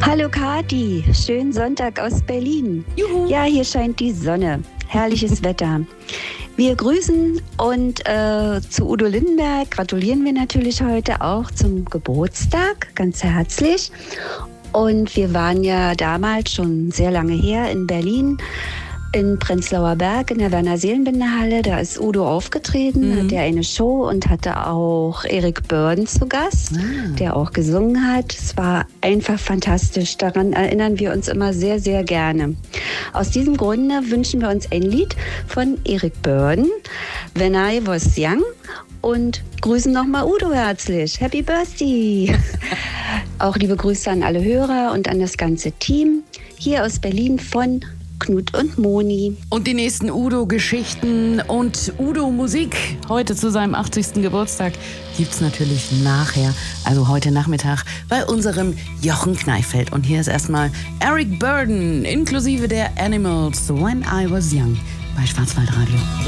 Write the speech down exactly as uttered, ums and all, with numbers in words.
Hallo Kati, schönen Sonntag aus Berlin. Juhu. Ja, hier scheint die Sonne. Herrliches Wetter. Wir grüßen und äh, zu Udo Lindenberg gratulieren wir natürlich heute auch zum Geburtstag, ganz herzlich. Und wir waren ja damals schon sehr lange her in Berlin, in Prenzlauer Berg in der Werner-Seelenbinder-Halle. Da ist Udo aufgetreten, mhm. hatte eine Show und hatte auch Eric Burdon zu Gast, ah. der auch gesungen hat. Es war einfach fantastisch. Daran erinnern wir uns immer sehr, sehr gerne. Aus diesem Grunde wünschen wir uns ein Lied von Eric Burdon, When I Was Young, und grüßen nochmal Udo herzlich. Happy Birthday! Auch liebe Grüße an alle Hörer und an das ganze Team hier aus Berlin von Knut und Moni. Und die nächsten Udo-Geschichten und Udo-Musik heute zu seinem achtzigsten Geburtstag gibt's natürlich nachher, also heute Nachmittag, bei unserem Jochen Kneifeld. Und hier ist erstmal Eric Burdon inklusive der Animals, When I Was Young, bei Schwarzwaldradio.